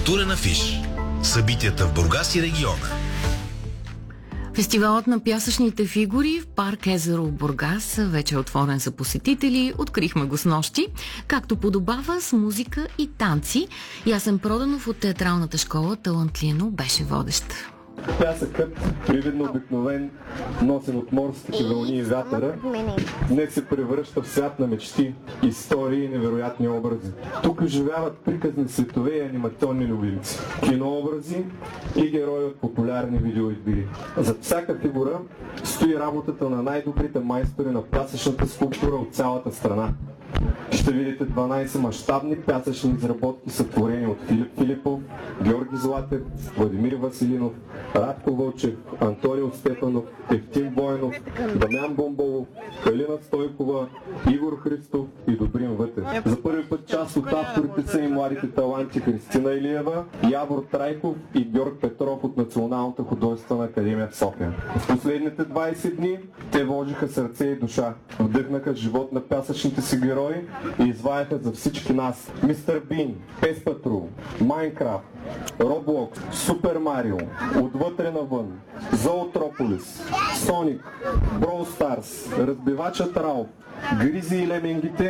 Културен афиш. Събитията в Бургас и региона. Фестивалът на пясъчните фигури в парк Езеро в Бургас вече е отворен за посетители. Открихме го снощи, както подобава, с музика и танци. Ясен Проданов от театралната школа Талантлиено беше водещ. Пясъкът, привидно обикновен, носен от морските вълни и вятъра, днес се превръща в свят на мечти, истории и невероятни образи. Тук оживяват приказни светове и анимационни любимци, кинообрази и герои от популярни видеоигри. Зад всяка фигура стои работата на най-добрите майстори на пясъчната скулптура от цялата страна. Ще видите 12 мащабни пясъчни изработки, сътворени от Филип Филипов, Георги Златев, Владимир Василинов, Радко Вълчев, Антонио Стефанов, Евтим Бойнов, Дамян Бомболов, Калина Стойкова, Игор Христов и Добрин Вътев. За първи път част от авторите са и младите таланти Христина Илиева, Явор Трайков и Георг Петров от Националната художествена академия в София. В последните 20 дни те вложиха сърце и душа, вдъхнаха живот на пясъчните си герои и изваяха за всички нас. Мистер Бин, Пес Патрул, Майнкрафт, Роблокс, Супер Марио, Отвътре навън, Зоотрополис, Соник, Броул Старс, Разбивачът Ралф, Гризи и лемингите